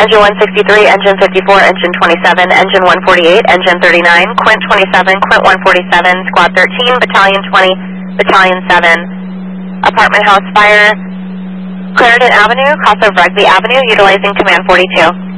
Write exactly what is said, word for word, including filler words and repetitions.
Engine one sixty-three, Engine fifty-four, Engine twenty-seven, Engine one forty-eight, Engine thirty-nine, Quint twenty-seven, Quint one forty-seven, Squad thirteen, Battalion twenty, Battalion seven. Apartment house fire, Clarendon Avenue, cross of Rugby Avenue, utilizing Command forty-two.